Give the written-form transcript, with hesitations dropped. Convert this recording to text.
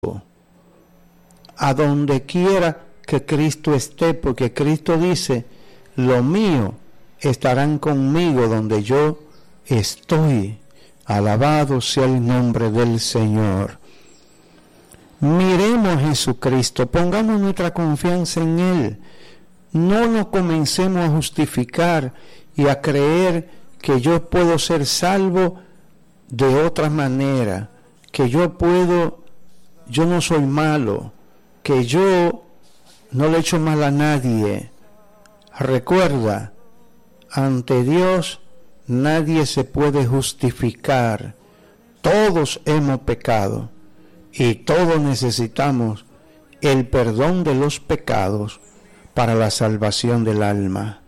a donde quiera que Cristo esté, porque Cristo dice, lo mío estarán conmigo donde yo estoy. Alabado sea el nombre del Señor. Miremos a Jesucristo, pongamos nuestra confianza en Él. No nos comencemos a justificar y a creer que yo puedo ser salvo de otra manera, que yo no soy malo, que yo no le echo mal a nadie. Recuerda, ante Dios nadie se puede justificar. Todos hemos pecado y todos necesitamos el perdón de los pecados para la salvación del alma.